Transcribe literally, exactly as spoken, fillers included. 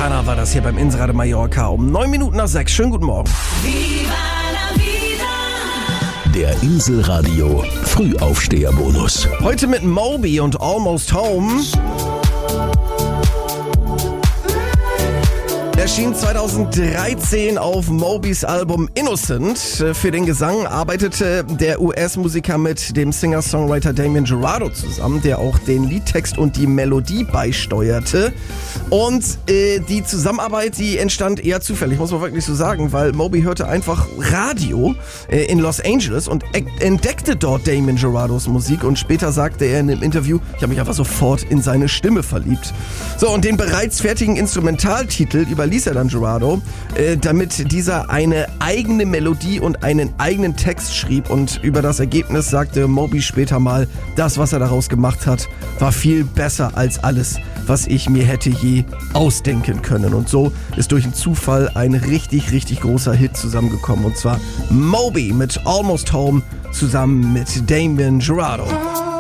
Santana war das hier beim Insrade Mallorca um neun Minuten nach sechs. Schönen guten Morgen. Der Inselradio Frühaufsteherbonus. Heute mit Moby und Almost Home. Erschien zweitausenddreizehn auf Mobys Album Innocent. Für den Gesang arbeitete der U S-Musiker mit dem Singer-Songwriter Damien Jurado zusammen, der auch den Liedtext und die Melodie beisteuerte. Und äh, die Zusammenarbeit, die entstand eher zufällig, muss man wirklich so sagen, weil Moby hörte einfach Radio äh, in Los Angeles und e- entdeckte dort Damien Jurados Musik, und später sagte er in einem Interview, ich habe mich einfach sofort in seine Stimme verliebt. So, und den bereits fertigen Instrumentaltitel überließ er dann Jurado, äh, damit dieser eine eigene Melodie und einen eigenen Text schrieb, und über das Ergebnis sagte Moby später mal, das, was er daraus gemacht hat, war viel besser als alles, was ich mir hätte je ausdenken können. Und so ist durch einen Zufall ein richtig, richtig großer Hit zusammengekommen, und zwar Moby mit Almost Home zusammen mit Damien Jurado.